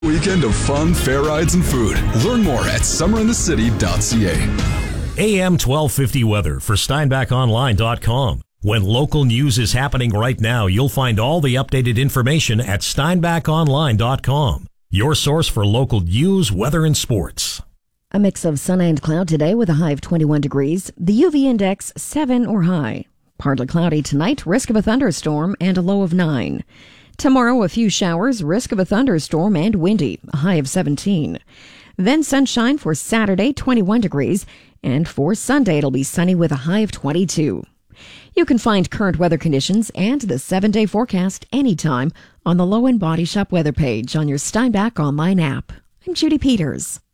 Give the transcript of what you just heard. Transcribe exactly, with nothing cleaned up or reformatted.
Weekend of fun, fair rides, and food. Learn more at summer in the city dot c a. A M twelve fifty weather for Steinbach Online dot com. When local news is happening right now, you'll find all the updated information at Steinbach Online dot com. Your source for local news, weather, and sports. A mix of sun and cloud today with a high of twenty-one degrees. The U V index seven or high. Partly cloudy tonight, risk of a thunderstorm, and a low of nine. Tomorrow, a few showers, risk of a thunderstorm, and windy, a high of seventeen. Then sunshine for Saturday, twenty-one degrees, and for Sunday, it'll be sunny with a high of twenty-two. You can find current weather conditions and the seven-day forecast anytime on the Low and Body Shop weather page on your Steinbach Online app. I'm Judy Peters.